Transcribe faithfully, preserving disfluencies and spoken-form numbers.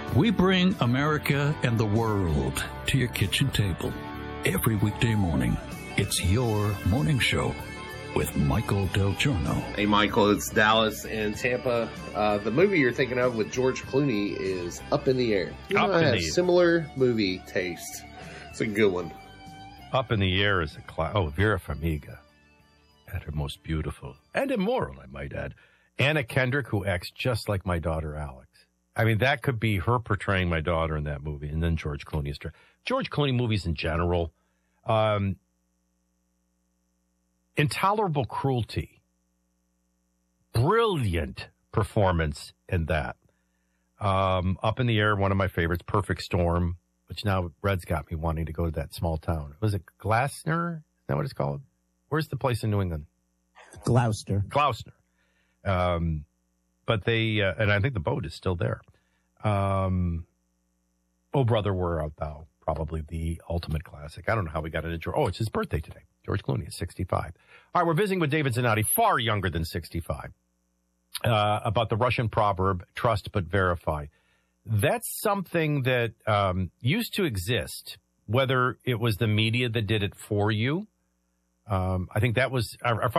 We bring America and the world to your kitchen table. Every weekday morning, it's your morning show with Michael Del Giorno. Hey, Michael, it's Dallas and Tampa. Uh, the movie you're thinking of with George Clooney is Up in the Air. You Up know, I in have the similar movie taste. It's a good one. Up in the Air is a class. Oh, Vera Farmiga at her most beautiful and immoral, I might add. Anna Kendrick, who acts just like my daughter, Alex. I mean, that could be her portraying my daughter in that movie, and then George Clooney is George Clooney movies in general. Um, Intolerable Cruelty. Brilliant performance in that. Um, Up in the Air, one of my favorites. Perfect Storm, which now Red's got me wanting to go to that small town. Was it Glasner? Is that what it's called? Where's the place in New England? Gloucester. Gloucester. Um, but they, uh, and I think the boat is still there. Um, Oh, Brother, Where Art Thou? Probably the ultimate classic. I don't know how we got into George. Oh, it's his birthday today. George Clooney is sixty-five. All right, we're visiting with David Zanotti, far younger than sixty-five, uh, about the Russian proverb, trust but verify. That's something that um, used to exist, whether it was the media that did it for you. Um, I think that was, I, I